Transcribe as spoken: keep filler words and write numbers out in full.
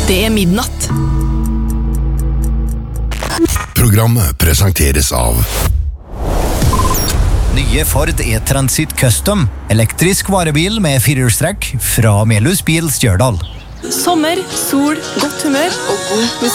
Det er midnatt. Programmet presenteres av Nye Ford E-Transit Custom, elektrisk varebil med firehjulstrekk fra Melhus Bil Stjørdal. Sommer, sol, godt humør og god musikk.